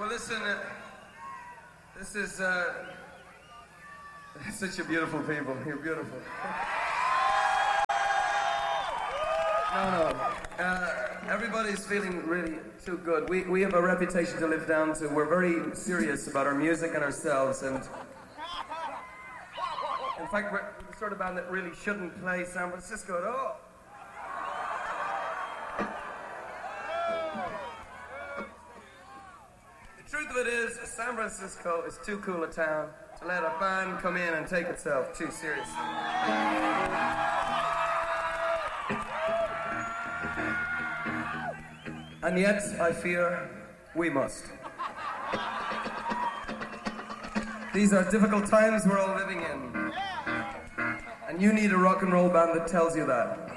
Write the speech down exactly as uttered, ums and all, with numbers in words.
listen, uh, this is uh, such a beautiful people. You're beautiful. No, no. Uh, everybody's feeling really too good. We we have a reputation to live down to. We're very serious about our music and ourselves, and in fact, we're the sort of band that really shouldn't play San Francisco at all. The truth of it is, San Francisco is too cool a town to let a band come in and take itself too seriously. And yet, I fear we must. These are difficult times we're all living in. And you need a rock and roll band that tells you that.